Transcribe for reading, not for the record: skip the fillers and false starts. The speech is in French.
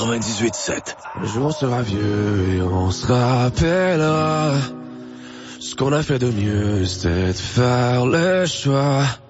98.7. Un jour on sera vieux et on se rappellera ce qu'on a fait de mieux, c'était de faire le choix